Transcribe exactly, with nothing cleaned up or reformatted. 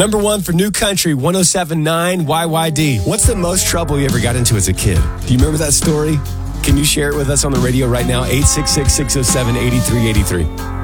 Number one for New Country, one oh seven point nine Y Y D. What's the most trouble you ever got into as a kid? Do you remember that story? Can you share it with us on the radio right now? eight six six, six oh seven, eight three eight three.